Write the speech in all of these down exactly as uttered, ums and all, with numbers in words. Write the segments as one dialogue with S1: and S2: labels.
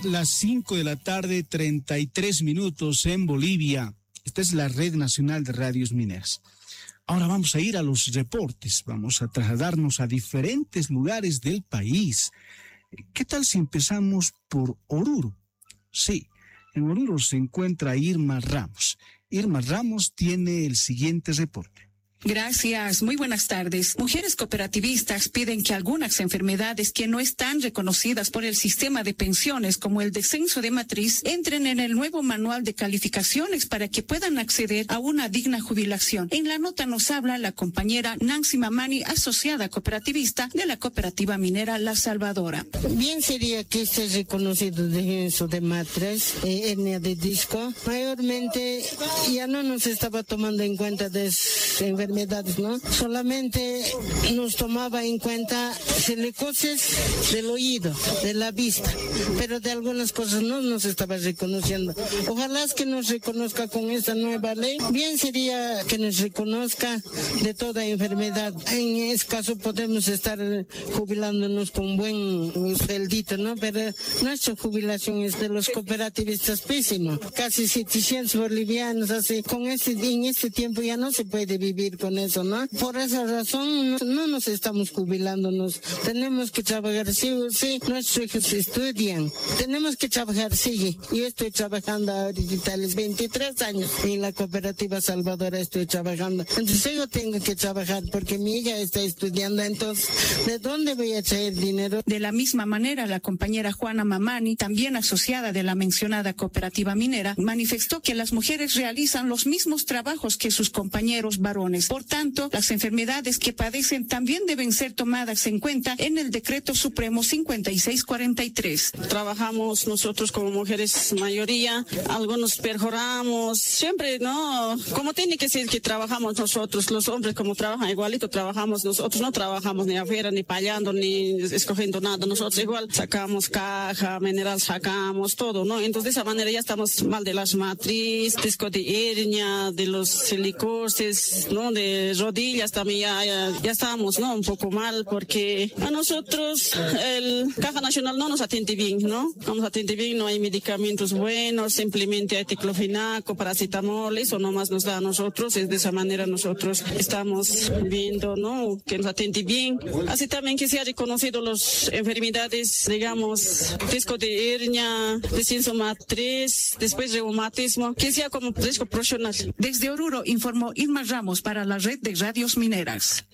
S1: las cinco de la tarde, treinta y tres minutos en Bolivia. Esta es la Red Nacional de Radios Mineras. Ahora vamos a ir a los reportes, vamos a trasladarnos a diferentes lugares del país. ¿Qué tal si empezamos por Oruro? Sí, en Oruro se encuentra Irma Ramos. Irma Ramos tiene el siguiente reporte.
S2: Gracias, muy buenas tardes. Mujeres cooperativistas piden que algunas enfermedades que no están reconocidas por el sistema de pensiones, como el descenso de matriz, entren en el nuevo manual de calificaciones para que puedan acceder a una digna jubilación. En la nota nos habla la compañera Nancy Mamani, asociada cooperativista de la cooperativa minera La Salvadora.
S3: Bien sería que esté reconocido descenso de matriz, eh, hernia de disco. Mayormente ya no nos estaba tomando en cuenta de enfermedades, ¿no? Solamente nos tomaba en cuenta silicosis del oído, de la vista, pero de algunas cosas no nos estaba reconociendo. Ojalá es que nos reconozca con esta nueva ley. Bien sería que nos reconozca de toda enfermedad. En ese caso podemos estar jubilándonos con buen sueldito, ¿no? Pero nuestra jubilación es de los cooperativistas pésimo. Casi setecientos bolivianos, así. Con este, en este tiempo ya no se puede vivir con eso, ¿no? Por esa razón no, no nos estamos jubilándonos. Tenemos que trabajar, sí, sí, nuestros hijos estudian. Tenemos que trabajar, sí. Yo estoy trabajando ahorita a los veintitrés años en la cooperativa Salvadora estoy trabajando. Entonces yo tengo que trabajar porque mi hija está estudiando. Entonces, ¿de dónde voy a traer dinero?
S2: De la misma manera, la compañera Juana Mamani, también asociada de la mencionada cooperativa minera, manifestó que las mujeres realizan los mismos trabajos que sus compañeros varones. Por tanto, las enfermedades que padecen también deben ser tomadas en cuenta en el Decreto Supremo cincuenta y seis cuarenta y tres.
S4: Trabajamos nosotros como mujeres mayoría, algunos perjoramos, siempre, ¿no? Como tiene que ser que trabajamos nosotros, los hombres como trabajan igualito, trabajamos nosotros, no trabajamos ni afuera, ni payando, ni escogiendo nada, nosotros igual sacamos caja, mineral sacamos, todo, ¿no? Entonces de esa manera ya estamos mal de las matriz, disco de hernia, de los silicosis, ¿no? De rodillas también ya, ya, ya estamos, ¿no? Un poco mal porque a nosotros el Caja Nacional no nos atiende bien, ¿no? No nos atiende bien, no hay medicamentos buenos, simplemente hay diclofenaco, paracetamol, eso nomás nos da a nosotros, es de esa manera nosotros estamos viendo, ¿no? Que nos atiende bien. Así también que se ha reconocido las enfermedades, digamos, disco de hernia, descenso matriz, después reumatismo, que sea como riesgo profesional.
S2: Desde Oruro informó Irma Ramos para la Red de Radios Mineras.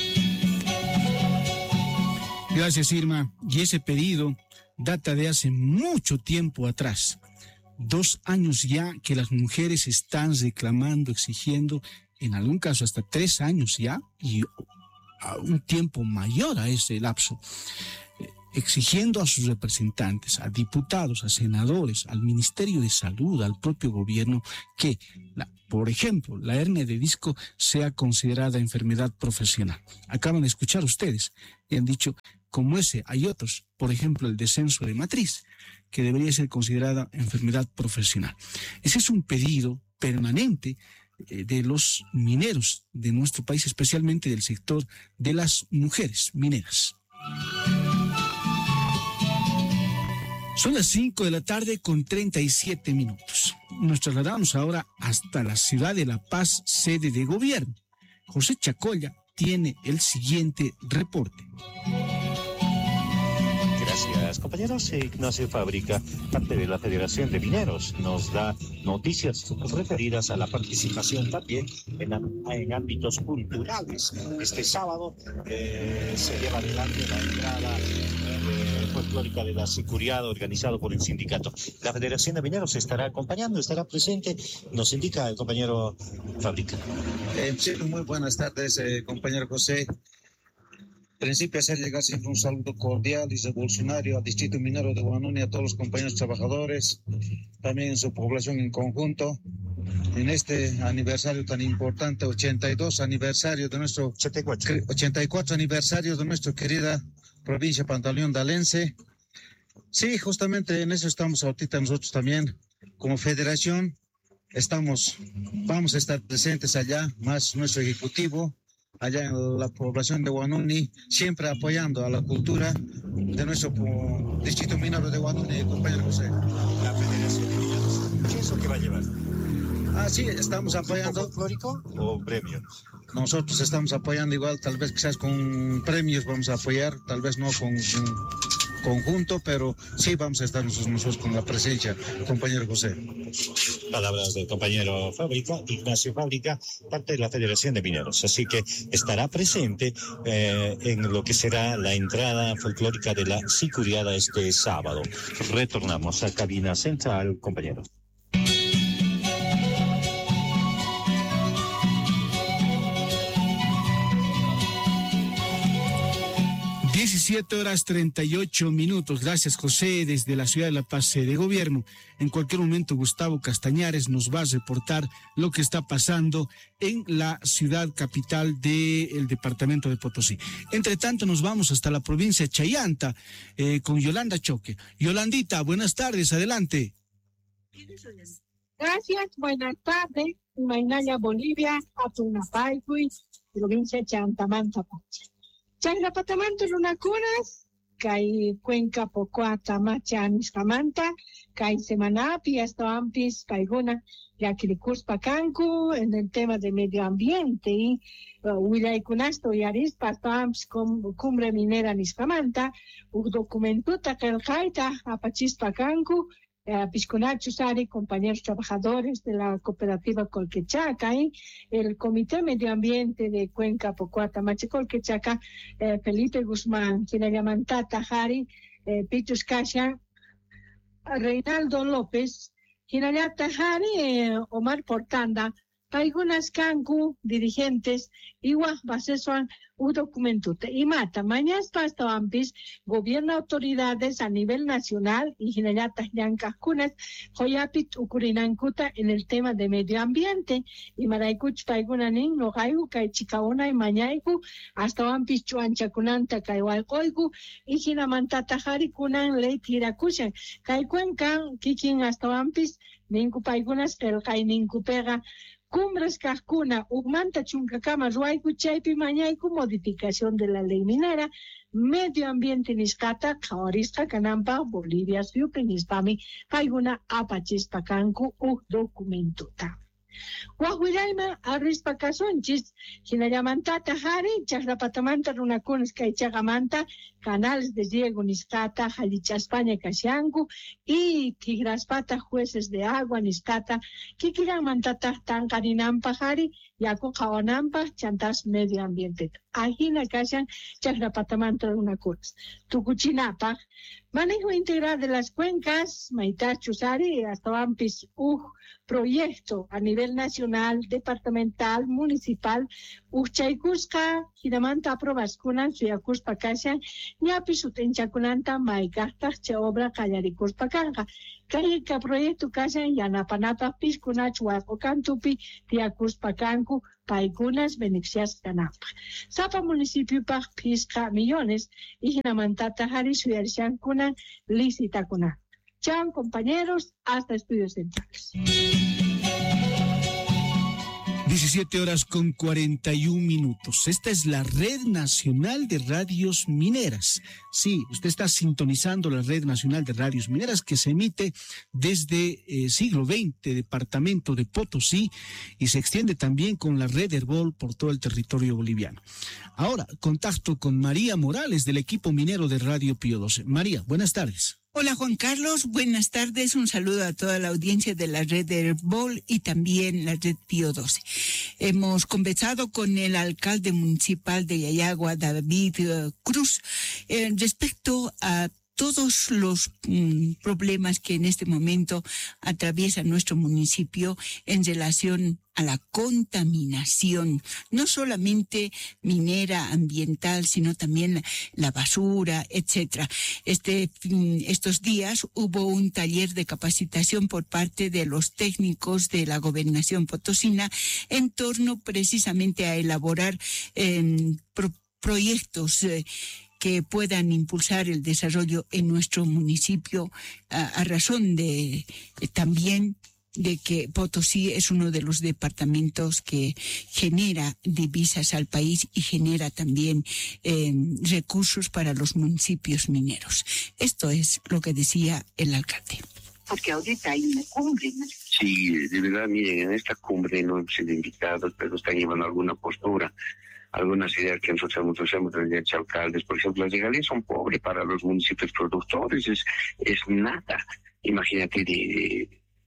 S1: Gracias, Irma. Y ese pedido data de hace mucho tiempo atrás. Dos años ya que las mujeres están reclamando, exigiendo, en algún caso hasta tres años ya, y a un tiempo mayor a ese lapso, exigiendo a sus representantes, a diputados, a senadores, al Ministerio de Salud, al propio gobierno, que, la, por ejemplo, la hernia de disco sea considerada enfermedad profesional. Acaban de escuchar ustedes y han dicho, como ese, hay otros, por ejemplo, el descenso de matriz, que debería ser considerada enfermedad profesional. Ese es un pedido permanente eh, de los mineros de nuestro país, especialmente del sector de las mujeres mineras. Son las cinco de la tarde con treinta y siete minutos. Nos trasladamos ahora hasta la ciudad de La Paz, sede de gobierno. José Chacolla tiene el siguiente reporte.
S5: Gracias, compañeros. Ignacio Fábrica, parte de la Federación de Mineros, nos da noticias referidas a la participación también en, en ámbitos culturales. Este sábado eh, se lleva adelante la entrada eh, folclórica de la Sicuriada, organizado por el sindicato. La Federación de Mineros estará acompañando, estará presente, nos indica el compañero Fábrica.
S6: Eh, sí, muy buenas tardes, eh, compañero José. En principio, hacer llegar siempre un saludo cordial y revolucionario al Distrito Minero de Huanuni, a todos los compañeros trabajadores, también en su población en conjunto, en este aniversario tan importante, ochenta y dos aniversario de nuestro,
S5: ochenta y cuatro.
S6: ochenta y cuatro aniversario de nuestra querida provincia Pantaleón Dalense. Sí, justamente en eso estamos ahorita nosotros también, como federación, estamos, vamos a estar presentes allá, más nuestro ejecutivo, allá en la población de Huanuni, siempre apoyando a la cultura de nuestro distrito minero de Huanuni, compañero José.
S5: La Federación de Mineros, ¿qué es lo que va a llevar?
S6: Ah, sí, estamos apoyando.
S5: ¿Folclórico o premio?
S6: Nosotros estamos apoyando igual, tal vez quizás con premios vamos a apoyar, tal vez no con, con conjunto, pero sí vamos a estar nosotros, nosotros con la presencia, compañero José.
S5: Palabras del compañero Fábrica, Ignacio Fábrica, parte de la Federación de Mineros. Así que estará presente eh, en lo que será la entrada folclórica de la Sicuriada este sábado. Retornamos a cabina central, compañeros.
S1: diecisiete horas treinta y ocho minutos. Gracias, José, desde la ciudad de La Paz, sede de gobierno. En cualquier momento, Gustavo Castañares nos va a reportar lo que está pasando en la ciudad capital del departamento de Potosí. Entre tanto, nos vamos hasta la provincia de Chayanta eh, con Yolanda Choque. Yolandita, buenas tardes, adelante.
S7: Gracias, buenas tardes. Mainaya, Bolivia, Atunapaycui, provincia de Chantamanta, Pacha. Chayrapatamantu runakunas, kay Cuenca Pocuata Macha Niskamanta, kay Semanapi, hasta Ampis, kayguna, Yaquilicurspa Cancu, en el tema de medio ambiente, y Huillaycunasto y Arispa, hasta Ampis, Cumbre Minera Niskamanta, un documentuta que el Jaita, Apachispa Cancu, Eh, Piscunacho Sari, compañeros trabajadores de la cooperativa Colquechaca, y el Comité Medio Ambiente de Cuenca Pocuata Machi Colquechaca, eh, Felipe Guzmán, Quinayamantata Jari, eh, Pitus Casha, Reinaldo López, Quinayata Jari, eh, Omar Portanda, algunas cancu dirigentes, igual basesuan un documento. Y mata, mañana hasta ampis, gobierno autoridades a nivel nacional y generata yancas cunas, joyapit ukurinankuta en el tema de medio ambiente. Y maraikuch paigunanin, no haigu, kai chicaona y mañaiku, hasta ampis chuancha kunanta kaiwal koiku, y ginamantata jari kunan ley tirakusha. Kai cuencan, kikin hasta ampis, ninku paigunas, el kai ninku pega. Cumbres Cascuna, Ugmanta Chuncacama, Ruaicu, Chaipi, Mañaicu, modificación de la ley minera, medio ambiente Niscata, Caorisca, Canampa, Bolivia, Siupe, Nispami, Paiguna, Apachispa, Cancu, U documentuta. Guajuiraima, Arrispa Casonchis, Hinayamantata, Jari, Chasrapatamanta, Runacunes, Caichagamanta, canales de Diego, Niscata, Jalicha, España, Casiangu, y Tigraspata, jueces de agua, Niscata, Kikiramantata, Tancarinampa, Jari, Yaco, Jaonampa, Chantas, medio ambiente. Ajina, Casian, Chasrapatamanta, Runacunes. Tucuchinapa, manejo integral de las cuencas, Maitá, Chusari, hasta Ampis, U, proyecto a nivel nacional, departamental, municipal, Uchaycusca, Hinamanta, Probascunan, Suyacuspa, Casian, Ñapi Sutenchakunanta, Maigasta, Cheobra, Callaricuspa, Canja, Cayca proyecto Casian, Yanapanapa, Piscunach, Huacocantupi, Tiacuspa, Cancu, Paigunas, Benexias, Canapa. Zapa municipio pa Pisca, millones, y Hinamantata, Jari, Suyarcian, Kunan, Licita, Kunan. Chao, compañeros, hasta estudios centrales.
S1: diecisiete horas con cuarenta y un minutos. Esta es la Red Nacional de Radios Mineras. Sí, usted está sintonizando la Red Nacional de Radios Mineras que se emite desde eh, siglo veinte, departamento de Potosí, y se extiende también con la Red Herbol por todo el territorio boliviano. Ahora, contacto con María Morales del equipo minero de Radio Pío doce. María, buenas tardes.
S8: Hola Juan Carlos, buenas tardes, un saludo a toda la audiencia de la red Herbol y también la red Pío doce. Hemos conversado con el alcalde municipal de Yayagua, David uh, Cruz, eh, respecto a todos los mm, problemas que en este momento atraviesa nuestro municipio en relación a la contaminación, no solamente minera, ambiental, sino también la, la basura, etcétera. Este, estos días hubo un taller de capacitación por parte de los técnicos de la Gobernación Potosina en torno precisamente a elaborar eh, pro, proyectos eh, que puedan impulsar el desarrollo en nuestro municipio a, a razón de eh, también de que Potosí es uno de los departamentos que genera divisas al país y genera también eh, recursos para los municipios mineros. Esto es lo que decía el alcalde.
S9: Porque ahorita hay una cumbre, ¿no?
S10: Sí, de verdad, miren, en esta cumbre no hemos sido invitados, pero están llevando alguna postura, algunas ideas que nosotros nosotros hemos hecho alcaldes. Por ejemplo, las regalías son pobres para los municipios productores, es, es nada. Imagínate de,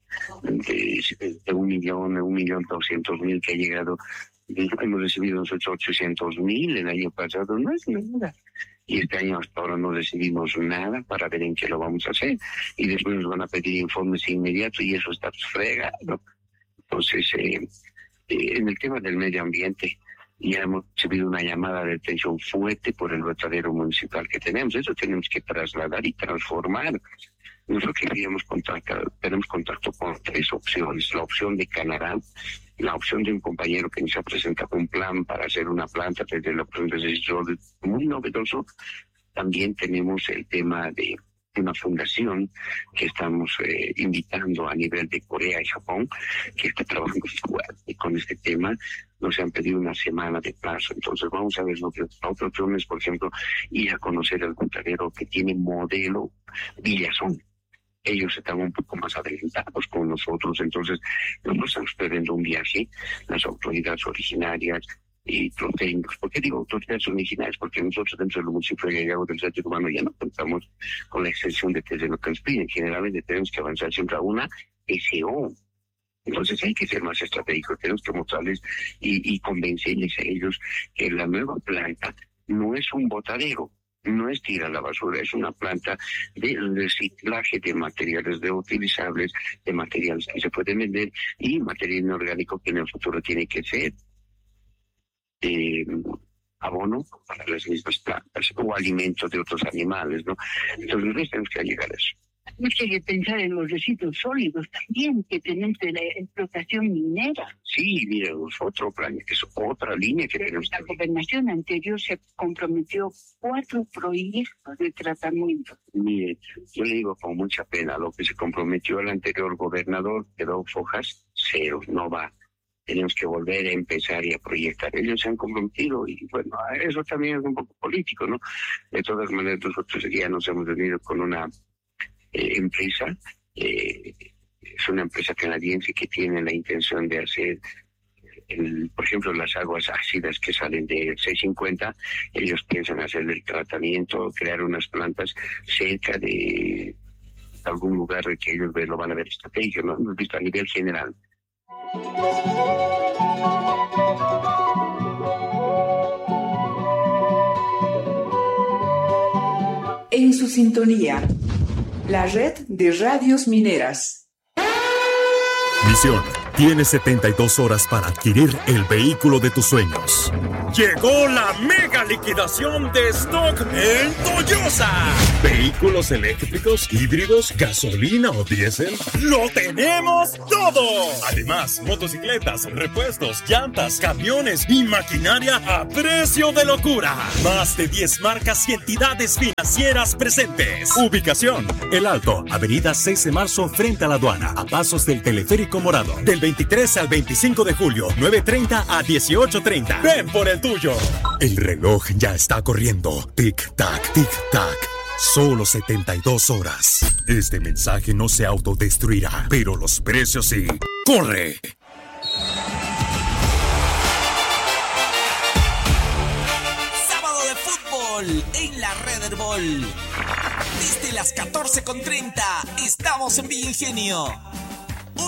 S10: de, de un millón, un millón doscientos mil que ha llegado, hemos recibido nosotros ochocientos mil el año pasado, no es nada. Y este año hasta ahora no recibimos nada para ver en qué lo vamos a hacer. Y después nos van a pedir informes inmediatos y eso está fregado. Entonces, eh, eh, en el tema del medio ambiente, ya hemos recibido una llamada de atención fuerte por el botadero municipal que tenemos. Eso tenemos que trasladar y transformar. Nosotros queríamos contactar, tenemos contacto con tres opciones. La opción de Canadá, la opción de un compañero que nos ha presentado un plan para hacer una planta desde la opción de desarrollo muy novedoso. También tenemos el tema de una fundación que estamos eh, invitando a nivel de Corea y Japón, que está trabajando fuerte con este tema. Nos han pedido una semana de plazo, entonces vamos a ver lo que la otra opción es, por ejemplo, ir a conocer el botadero que tiene modelo Villazón. Ellos están un poco más adelantados con nosotros, entonces nosotros estamos previendo un viaje, las autoridades originarias y los técnicos. ¿Por qué digo autoridades originarias? Porque nosotros dentro del municipio de Yayago del Centro Urbano ya no contamos con la extensión de terreno que nos piden. Generalmente tenemos que avanzar siempre a una S O. Entonces hay que ser más estratégicos, tenemos que mostrarles y, y convencerles a ellos que la nueva planta no es un botadero, no es tirar la basura, es una planta de reciclaje de materiales reutilizables, de materiales que se pueden vender y material inorgánico que en el futuro tiene que ser eh, abono para las mismas plantas o alimentos de otros animales, ¿no? Entonces nosotros tenemos que llegar a eso.
S9: Hay que pensar en los residuos sólidos también que tenemos de la explotación minera.
S10: Sí, mira, es otro plan, es otra línea que tenemos.
S9: La gobernación anterior se comprometió cuatro proyectos de tratamiento.
S10: Mire, yo le digo con mucha pena, lo que se comprometió el anterior gobernador quedó fojas cero, no va. Tenemos que volver a empezar y a proyectar. Ellos se han comprometido y bueno, eso también es un poco político, ¿no? De todas maneras, nosotros ya nos hemos venido con una Eh, empresa, eh, es una empresa canadiense que tiene la intención de hacer, el, por ejemplo, las aguas ácidas que salen de seiscientos cincuenta, ellos piensan hacer el tratamiento, crear unas plantas cerca de algún lugar que ellos lo van a ver estratégico, ¿no? Hemos visto a nivel general.
S11: En su sintonía, la red de radios mineras.
S12: Misión. Tienes setenta y dos horas para adquirir el vehículo de tus sueños.
S13: Llegó la mega liquidación de stock en Toyosa.
S12: ¿Vehículos eléctricos, híbridos, gasolina o diésel?
S13: ¡Lo tenemos todo! Además, motocicletas, repuestos, llantas, camiones y maquinaria a precio de locura. Más de diez marcas y entidades financieras presentes.
S12: Ubicación: El Alto, avenida seis de marzo frente a la aduana, a pasos del teleférico morado.
S13: Del veintitrés al veinticinco de julio, nueve treinta a dieciocho treinta. Ven por el tuyo.
S12: El reloj ya está corriendo. Tic-tac, tic-tac. Solo setenta y dos horas. Este mensaje no se autodestruirá, pero los precios sí. ¡Corre!
S14: Sábado de fútbol en la Red Herbol. Desde las catorce con treinta estamos en Villa Ingenio.